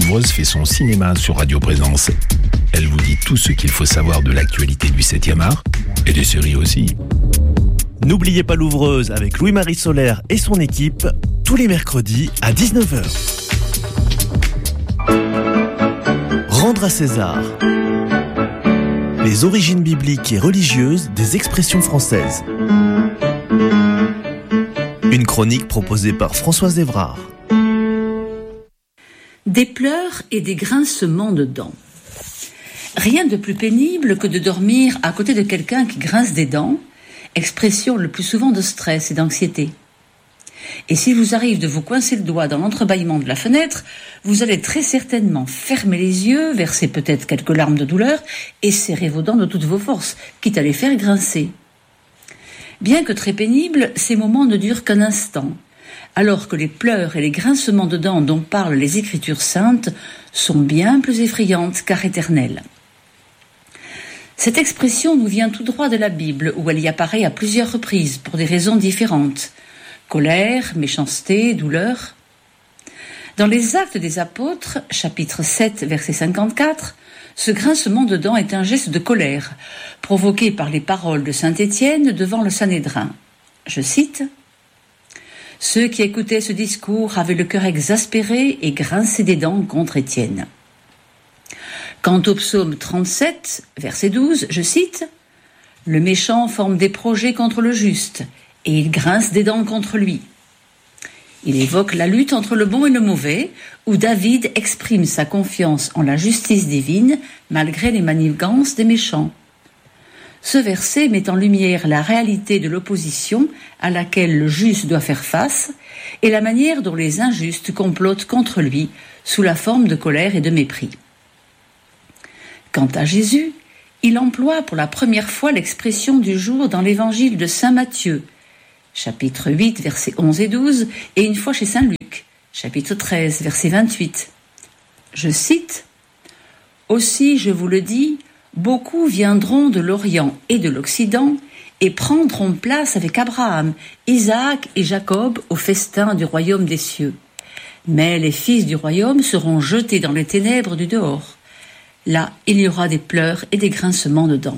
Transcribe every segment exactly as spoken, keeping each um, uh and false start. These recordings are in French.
Louvreuse fait son cinéma sur Radio Présence. Elle vous dit tout ce qu'il faut savoir de l'actualité du septième art et des séries aussi. N'oubliez pas Louvreuse avec Louis-Marie Solaire et son équipe, tous les mercredis à dix-neuf heures. Rendre à César. Les origines bibliques et religieuses des expressions françaises. Une chronique proposée par Françoise Évrard. Des pleurs et des grincements de dents. Rien de plus pénible que de dormir à côté de quelqu'un qui grince des dents, expression le plus souvent de stress et d'anxiété. Et s'il vous arrive de vous coincer le doigt dans l'entrebâillement de la fenêtre, vous allez très certainement fermer les yeux, verser peut-être quelques larmes de douleur et serrer vos dents de toutes vos forces, quitte à les faire grincer. Bien que très pénibles, ces moments ne durent qu'un instant, alors que les pleurs et les grincements de dents dont parlent les Écritures saintes sont bien plus effrayantes car éternelles. Cette expression nous vient tout droit de la Bible, où elle y apparaît à plusieurs reprises pour des raisons différentes. Colère, méchanceté, douleur. Dans les Actes des Apôtres, chapitre sept, verset cinquante-quatre, ce grincement de dents est un geste de colère, provoqué par les paroles de saint Étienne devant le Sanhédrin. Je cite « Ceux qui écoutaient ce discours avaient le cœur exaspéré et grinçaient des dents contre Étienne. » Quant au psaume trente-sept, verset douze, je cite « Le méchant forme des projets contre le juste, et il grince des dents contre lui. » Il évoque la lutte entre le bon et le mauvais, où David exprime sa confiance en la justice divine malgré les manigances des méchants. Ce verset met en lumière la réalité de l'opposition à laquelle le juste doit faire face et la manière dont les injustes complotent contre lui sous la forme de colère et de mépris. Quant à Jésus, il emploie pour la première fois l'expression du jour dans l'évangile de saint Matthieu, chapitre huit, versets onze et douze, et une fois chez saint Luc, chapitre treize, verset vingt-huit. Je cite « Aussi, je vous le dis, beaucoup viendront de l'Orient et de l'Occident et prendront place avec Abraham, Isaac et Jacob au festin du royaume des cieux. Mais les fils du royaume seront jetés dans les ténèbres du dehors. Là, il y aura des pleurs et des grincements de dents. »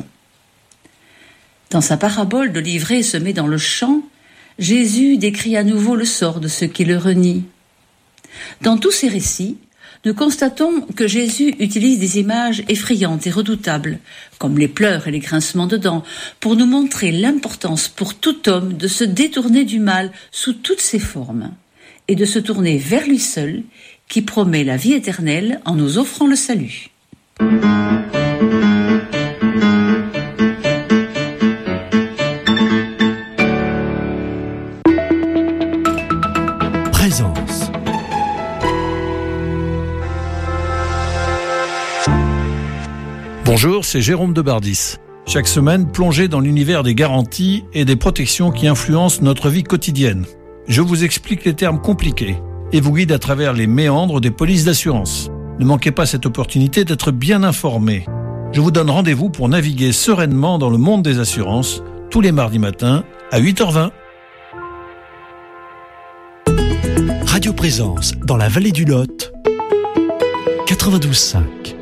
Dans sa parabole de l'ivraie semé dans le champ, Jésus décrit à nouveau le sort de ceux qui le renient. Dans tous ces récits, nous constatons que Jésus utilise des images effrayantes et redoutables, comme les pleurs et les grincements de dents, pour nous montrer l'importance pour tout homme de se détourner du mal sous toutes ses formes, et de se tourner vers lui seul, qui promet la vie éternelle en nous offrant le salut. Présence. Bonjour, c'est Jérôme de Bardis. Chaque semaine, plongez dans l'univers des garanties et des protections qui influencent notre vie quotidienne. Je vous explique les termes compliqués et vous guide à travers les méandres des polices d'assurance. Ne manquez pas cette opportunité d'être bien informé. Je vous donne rendez-vous pour naviguer sereinement dans le monde des assurances tous les mardis matins à huit heures vingt. Radio Présence dans la vallée du Lot, quatre-vingt-douze virgule cinq.